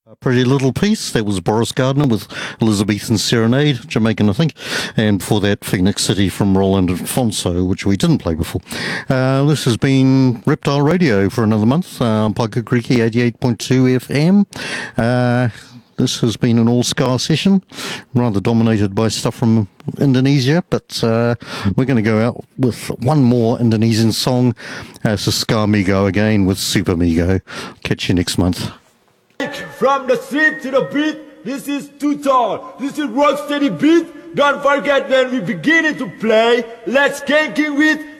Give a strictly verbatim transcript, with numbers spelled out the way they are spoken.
A Pretty Little Piece. That was Boris Gardner with Elizabethan Serenade, Jamaican, I think. And before that, Phoenix City from Roland Afonso, which we didn't play before. Uh, this has been Reptile Radio for another month. Uh, Paika Kriki eighty-eight point two F M. Uh, this has been an all-Ska session, rather dominated by stuff from Indonesia, but uh, we're going to go out with one more Indonesian song. Uh, it's a Ska Migo again with Super Migo. Catch you next month. From the street to the beat, this is Too Tall. This is Rocksteady Beat. Don't forget when we begin to play, let's skanking with